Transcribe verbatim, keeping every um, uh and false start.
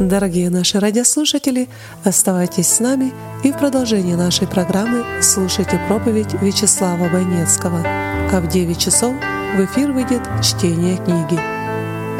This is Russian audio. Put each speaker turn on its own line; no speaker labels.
Дорогие наши радиослушатели, оставайтесь с нами и в продолжении нашей программы слушайте проповедь Вячеслава Бойнецкого. А в девять часов в эфир выйдет чтение книги.